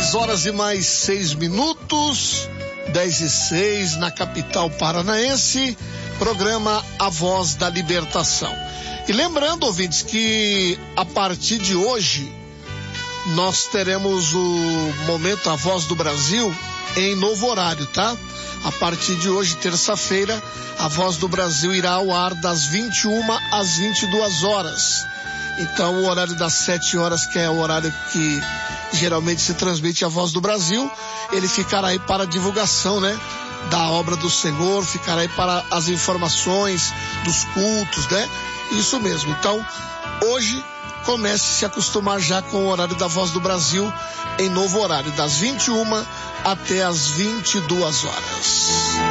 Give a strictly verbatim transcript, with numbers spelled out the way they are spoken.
dez horas e mais seis minutos, dez e seis na capital paranaense, programa A Voz da Libertação. E lembrando, ouvintes, que a partir de hoje nós teremos o momento A Voz do Brasil em novo horário, tá? A partir de hoje, terça-feira, a Voz do Brasil irá ao ar das vinte e uma às vinte e duas horas. Então, o horário das sete horas, que é o horário que geralmente se transmite a Voz do Brasil, ele ficará aí para a divulgação, né? Da obra do Senhor, ficará aí para as informações dos cultos, né? Isso mesmo. Então, hoje, comece a se acostumar já com o horário da Voz do Brasil em novo horário, das vinte e uma até as vinte e duas horas.